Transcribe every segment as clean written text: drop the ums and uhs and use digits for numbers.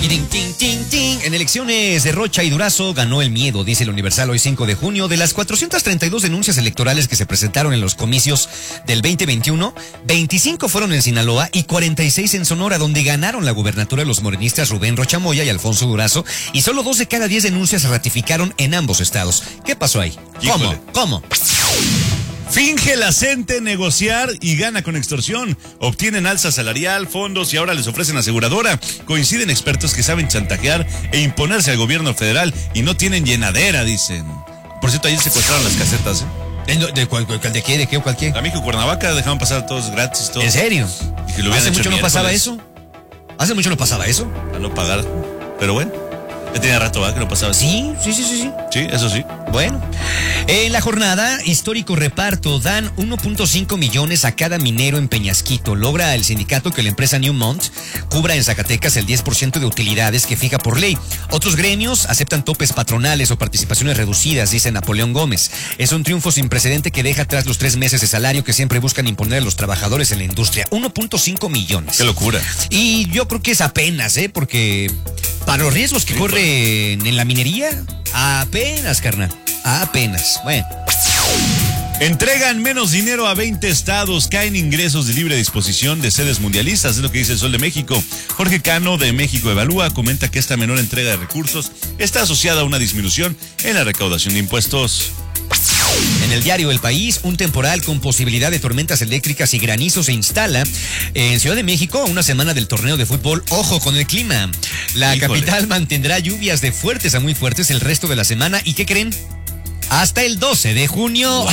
En elecciones de Rocha y Durazo ganó el miedo, dice el Universal hoy 5 de junio. De las 432 denuncias electorales que se presentaron en los comicios del 2021, 25 fueron en Sinaloa y 46 en Sonora, donde ganaron la gubernatura los morenistas Rubén Rocha Moya y Alfonso Durazo, y solo 2 de cada 10 denuncias se ratificaron en ambos estados. ¿Qué pasó ahí? ¿Cómo? Finge la CENTE negociar y gana con extorsión. Obtienen alza salarial, fondos y ahora les ofrecen aseguradora. Coinciden expertos que saben chantajear e imponerse al gobierno federal y no tienen llenadera, dicen. Por cierto, ayer secuestraron las casetas, ¿eh? ¿De qué? ¿De qué o cualquier? A México, Cuernavaca, dejaban pasar a todos gratis. Todo. ¿En serio? Y que lo hubieran ¿Hace hecho mucho no miércoles. pasaba eso? ¿Hace mucho no pasaba eso? A no pagar. Pero bueno, ya tenía rato, ¿verdad? Que no pasaba eso. Sí. Sí, eso sí. Bueno, en la jornada, histórico reparto, dan 1.5 millones a cada minero en Peñasquito. Logra el sindicato que la empresa Newmont cubra en Zacatecas el 10% de utilidades que fija por ley. Otros gremios aceptan topes patronales o participaciones reducidas, dice Napoleón Gómez. Es un triunfo sin precedente que deja atrás los 3 meses de salario que siempre buscan imponer a los trabajadores en la industria. 1.5 millones. Qué locura. Y yo creo que es apenas, porque para los riesgos que corren en la minería, apenas, carnal. Apenas. Bueno. Entregan menos dinero a 20 estados, caen ingresos de libre disposición de sedes mundialistas, es lo que dice el Sol de México. Jorge Cano de México Evalúa comenta que esta menor entrega de recursos está asociada a una disminución en la recaudación de impuestos. En el diario El País, un temporal con posibilidad de tormentas eléctricas y granizo se instala en Ciudad de México a una semana del torneo de fútbol. Ojo con el clima. La capital mantendrá lluvias de fuertes a muy fuertes el resto de la semana. ¿Y qué creen? Hasta el 12 de junio. Wow.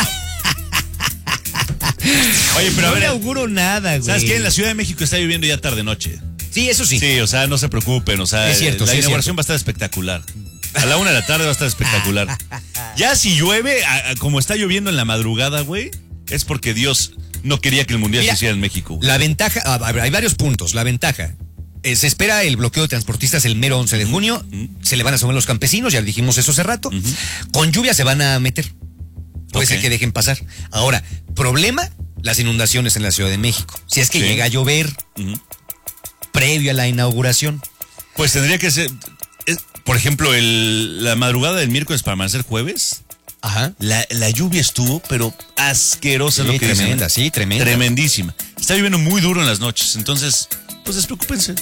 Oye, pero a ver, no le auguro nada, güey. ¿Sabes qué? En la Ciudad de México está lloviendo ya tarde-noche. Sí, eso sí. Sí, o sea, no se preocupen, o sea, es cierto, la inauguración va a estar espectacular. A la 1 de la tarde va a estar espectacular. Ya si llueve, como está lloviendo en la madrugada, güey, es porque Dios no quería que el Mundial se hiciera en México. La ventaja, hay varios puntos. La ventaja, se espera el bloqueo de transportistas el mero 11 de junio. Se le van a sumar los campesinos, ya dijimos eso hace rato. Con lluvia se van a meter. Puede ser que dejen pasar. Ahora, problema, las inundaciones en la Ciudad de México. Si es que llega a llover previo a la inauguración. Pues tendría que ser, por ejemplo, la madrugada del miércoles para amanecer jueves. Ajá. La lluvia estuvo, pero asquerosa, lo que tremenda, dicen. sí, tremenda. Tremendísima. Está lloviendo muy duro en las noches, entonces, pues despreocúpense.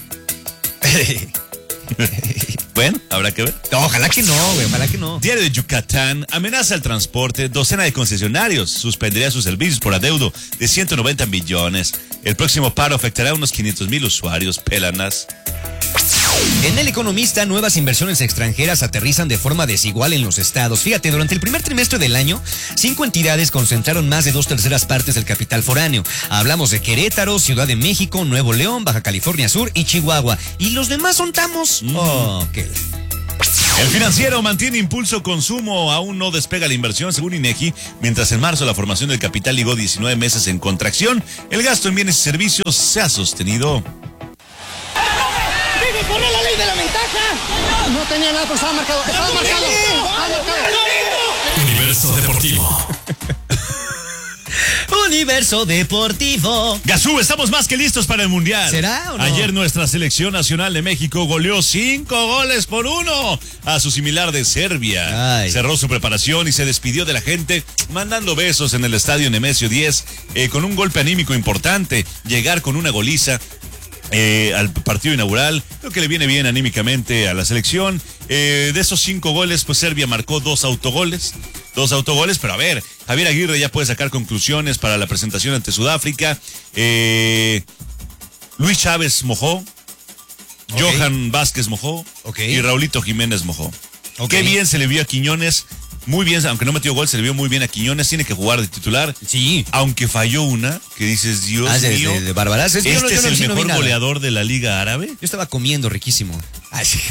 Bueno, habrá que ver. Ojalá que no, güey, ojalá que no. Diario de Yucatán amenaza el transporte. Docena de concesionarios suspendería sus servicios por adeudo de 190 millones. El próximo paro afectará a unos 500,000 usuarios. Pélanas. En El Economista, nuevas inversiones extranjeras aterrizan de forma desigual en los estados. Fíjate, durante el primer trimestre del año, 5 entidades concentraron más de 2/3 partes del capital foráneo. Hablamos de Querétaro, Ciudad de México, Nuevo León, Baja California Sur y Chihuahua. ¿Y los demás sontamos? Okay. El Financiero mantiene impulso consumo, aún no despega la inversión según INEGI, mientras en marzo la formación del capital llegó 19 meses en contracción. El gasto en bienes y servicios se ha sostenido. ¡Corre la ley de la ventaja! No tenía nada, pero estaba marcado. Estaba marcado. Universo Deportivo. Universo Deportivo. Gazú, estamos más que listos para el Mundial. ¿Será o no? Ayer nuestra selección nacional de México goleó 5-1 a su similar de Serbia. Ay. Cerró su preparación y se despidió de la gente mandando besos en el estadio Nemesio 10 con un golpe anímico importante. Llegar con una goliza al partido inaugural, creo que le viene bien anímicamente a la selección. De esos 5 goles, pues Serbia marcó 2 autogoles, pero a ver, Javier Aguirre ya puede sacar conclusiones para la presentación ante Sudáfrica. Luis Chávez mojó, Johan Vázquez mojó y Raulito Jiménez mojó. Qué bien se le vio a Quiñones. Muy bien, aunque no metió gol, se le vio muy bien a Quiñones. Tiene que jugar de titular. Sí. Aunque falló una, que dices, Dios mío. De Barbaraz. ¿Este es el mejor goleador de la Liga Árabe? Yo estaba comiendo riquísimo. Ay, sí.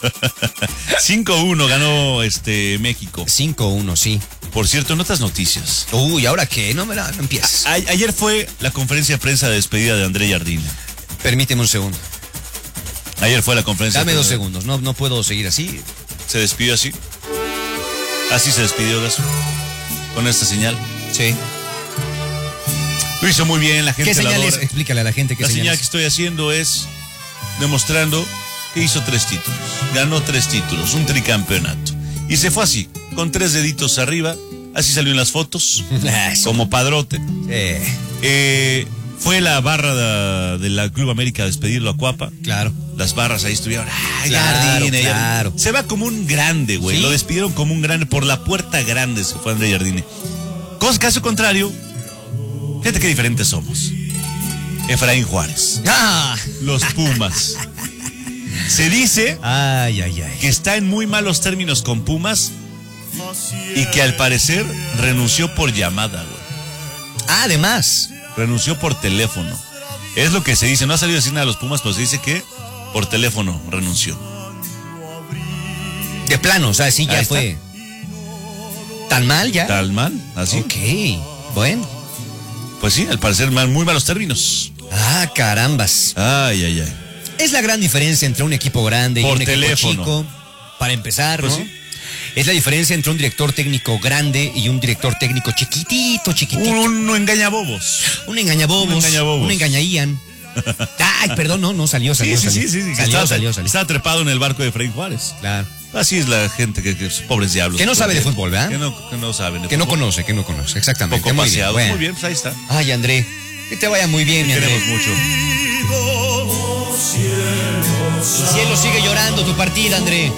5-1 ganó México. 5-1, sí. Por cierto, en otras noticias. Uy, ¿ahora qué? No empieces. Ayer fue la conferencia de prensa de despedida de André Jardine. Permíteme un segundo. Ayer fue la conferencia. Dame 2 segundos. No puedo seguir así. Se despidió así. Así se despidió Gazú, con esta señal. Sí. Lo hizo muy bien, la gente. ¿Qué señal es? Explícale a la gente qué señal. La señal es. que estoy haciendo es demostrando que hizo 3 títulos, ganó 3 títulos, un tricampeonato. Y se fue así, con 3 deditos arriba, así salió en las fotos, como padrote. Fue la barra de la Club América a despedirlo a Cuapa. Claro. Las barras ahí estuvieron. Jardine, claro. Se va como un grande, güey. ¿Sí? Lo despidieron como un grande. Por la puerta grande se fue André Jardine. Caso contrario, fíjate qué diferentes somos. Efraín Juárez. Los Pumas. Se dice que está en muy malos términos con Pumas y que al parecer renunció por llamada, güey. Además. Renunció por teléfono. Es lo que se dice. No ha salido a decir nada de los Pumas, pero se dice que por teléfono renunció. De plano, o sea, sí, ya fue. ¿Tan mal ya? ¿Tan mal? Así. Ok, bueno. Pues sí, al parecer muy malos términos. Carambas. Ay. Es la gran diferencia entre un equipo grande y un equipo chico. Para empezar, pues ¿no? Sí. Es la diferencia entre un director técnico grande y un director técnico chiquitito. Un engañabobos. Un engañaían. Ay, perdón, no salió. Sí. Salió. Estaba trepado en el barco de Efraín Juárez. Claro. Así es la gente, que pobres diablos. Que no sabe de fútbol, ¿verdad? Que no saben de fútbol. Que no conoce, exactamente. Poco paseado. Muy bien, pues ahí está. Ay, André, que te vaya muy bien, mi André. Queremos mucho. El cielo sigue llorando tu partida, André.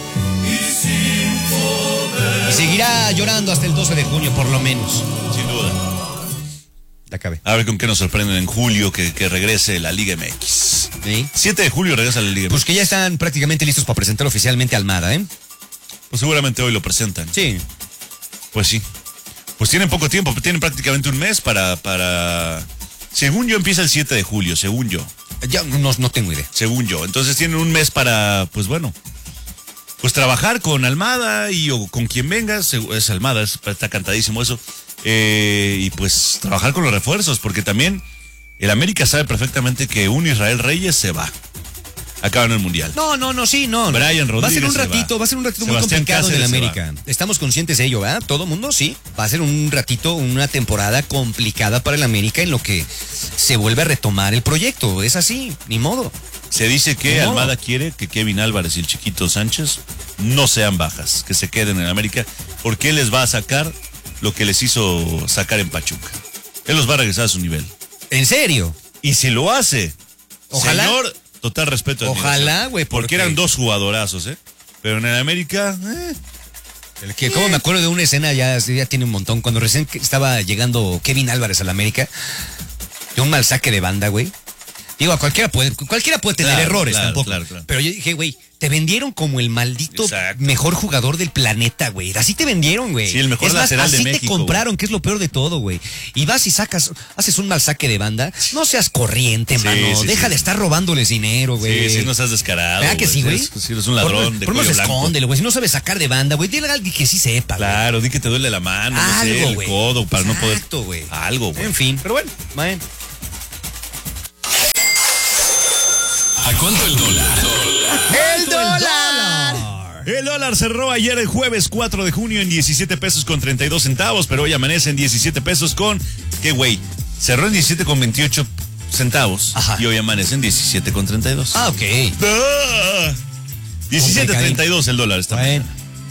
Y seguirá llorando hasta el 12 de junio, por lo menos. Sin duda. La acabé. A ver con qué nos sorprenden en julio que regrese la Liga MX. ¿Sí? 7 de julio regresa la Liga MX. Pues que ya están prácticamente listos para presentar oficialmente a Almada, ¿eh? Pues seguramente hoy lo presentan. Sí. Pues sí. Pues tienen poco tiempo, tienen prácticamente un mes para... Según yo empieza el 7 de julio, según yo. Ya no tengo idea. Según yo. Entonces tienen un mes para, pues bueno, pues trabajar con Almada o con quien venga. Es Almada, está cantadísimo eso. Y pues trabajar con los refuerzos, porque también el América sabe perfectamente que un Israel Reyes se va. Acaba en el Mundial. No. Brian Rodríguez va a ser un ratito muy complicado en el América. Estamos conscientes de ello, ¿verdad? Todo mundo, sí. Va a ser un ratito, una temporada complicada para el América en lo que se vuelve a retomar el proyecto. Es así, ni modo. Se dice que Almada quiere que Kevin Álvarez y el Chiquito Sánchez no sean bajas, que se queden en América, porque él les va a sacar lo que les hizo sacar en Pachuca. Él los va a regresar a su nivel. ¿En serio? Y si lo hace, ojalá. Señor, total respeto. Ojalá, güey. Porque eran 2 jugadorazos, ¿eh? Pero en el América... Como me acuerdo de una escena, ya tiene un montón, cuando recién estaba llegando Kevin Álvarez al América, de un mal saque de banda, güey. Digo, cualquiera puede tener errores tampoco. Claro. Pero yo dije, güey, te vendieron como el maldito mejor jugador del planeta, güey. Así te vendieron, güey. Sí, el mejor lateral de México. Así te compraron, que es lo peor de todo, güey. Y vas y haces un mal saque de banda. No seas corriente, mano. Deja de estar robándoles dinero, güey. Sí, no seas descarado. ¿Verdad que sí, güey? Si eres un ladrón de cuello blanco. Escóndelo, güey. Si no sabes sacar de banda, güey, dile a alguien que sí sepa, güey. Claro, di que te duele la mano, algo, el codo, para no poder... güey. Algo, güey. En fin. Pero bueno, ¿A cuánto el dólar? El dólar cerró ayer el jueves 4 de junio en 17 pesos con 32 centavos, pero hoy amanece en 17 pesos con... ¿Qué güey? Cerró en 17 con 28 centavos. Ajá. Y hoy amanece en 17 con 32. Ok. 17.32 el dólar esta mañana.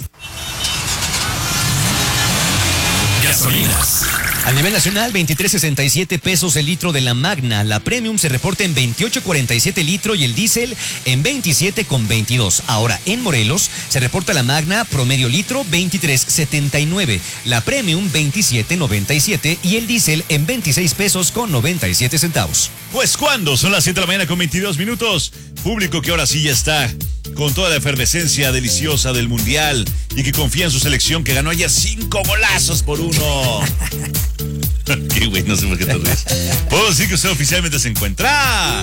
Gasolinas. A nivel nacional, 23.67 pesos el litro de la Magna. La Premium se reporta en 28.47 litro y el diésel en 27.22. Ahora, en Morelos, se reporta la Magna promedio litro 23.79. La Premium 27.97 y el diésel en 26 pesos con 97 centavos. Pues cuando son las 7 de la mañana con 22 minutos. Público que ahora sí ya está con toda la efervescencia deliciosa del Mundial y que confía en su selección que ganó ayer 5 golazos por 1. Qué güey, no sé por qué te ríes. Puedo decir que usted oficialmente se encuentra